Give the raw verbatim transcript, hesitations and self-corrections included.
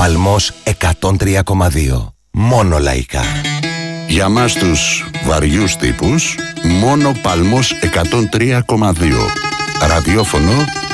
Παλμός εκατόν τρία κόμμα δύο. Μόνο λαϊκά. Για μας τους βαριούς τύπους, μόνο Παλμός εκατόν τρία κόμμα δύο. Ραδιόφωνο